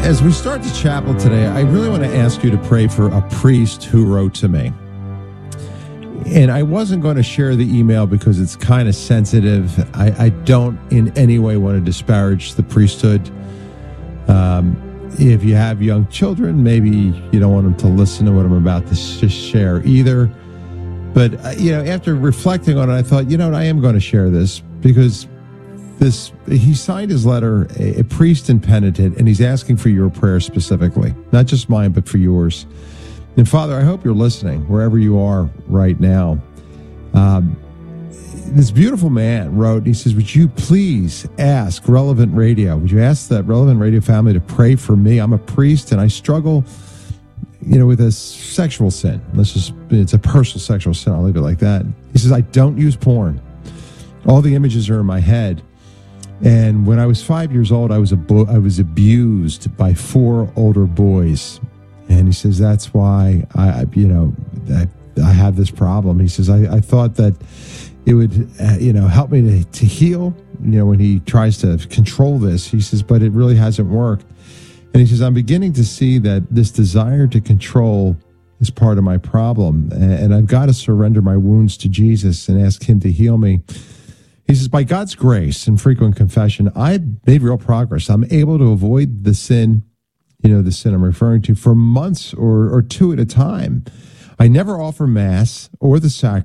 As we start the chapel today, I really want to ask you to pray for a priest who wrote to me. And I wasn't going to share the email because it's kind of sensitive. I don't in any way want to disparage the priesthood. If you have young children, maybe you don't want them to listen to what I'm about to share either. But, after reflecting on it, I thought, I am going to share this because he signed his letter, a priest and penitent, and he's asking for your prayer specifically, not just mine, but for yours. And Father, I hope you're listening wherever you are right now. This beautiful man wrote, he says, would you please ask Relevant Radio? Would you ask that Relevant Radio family to pray for me? I'm a priest and I struggle, with a sexual sin. It's a personal sexual sin. I'll leave it like that. He says, I don't use porn. All the images are in my head. And when I was 5 years old, I was abused by 4 older boys. And he says, that's why I have this problem. He says, I thought that it would, help me to heal, when he tries to control this. He says, but it really hasn't worked. And he says, I'm beginning to see that this desire to control is part of my problem. And I've got to surrender my wounds to Jesus and ask him to heal me. He says, by God's grace and frequent confession, I've made real progress. I'm able to avoid the sin, the sin I'm referring to, for months or 2 at a time. I never offer Mass or the sacrament